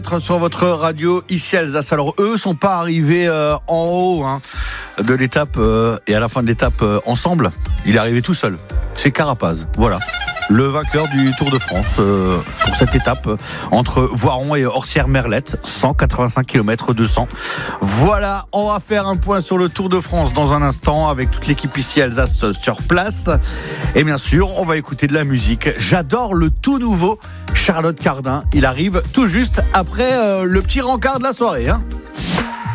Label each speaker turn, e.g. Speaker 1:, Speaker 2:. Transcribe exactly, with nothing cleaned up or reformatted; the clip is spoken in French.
Speaker 1: Sur votre radio ici Alsace. Alors eux sont pas arrivés euh, en haut hein, de l'étape euh, et à la fin de l'étape euh, ensemble. Il est arrivé tout seul. C'est Carapaz. Voilà. Le vainqueur du Tour de France euh, pour cette étape euh, entre Voiron et Orsières-Merlette, cent quatre-vingt-cinq kilomètres deux cents. Voilà, on va faire un point sur le Tour de France dans un instant avec toute l'équipe ici Alsace sur place. Et bien sûr, on va écouter de la musique. J'adore le tout nouveau Charlotte Cardin. Il arrive tout juste après euh, le petit rencard de la soirée. Hein.